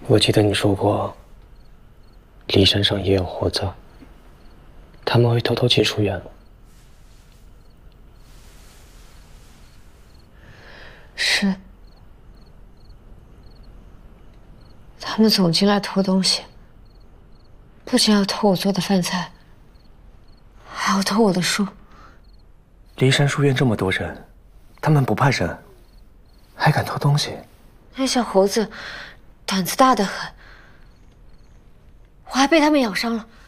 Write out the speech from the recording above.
我记得你说过，骊山上也有猴子，他们会偷偷进书院吗？ 是，他们总进来偷东西，不仅要偷我做的饭菜，还要偷我的书。 骊山书院这么多人，他们不怕人，还敢偷东西？ 那小猴子胆子大得很，我还被他们咬伤了。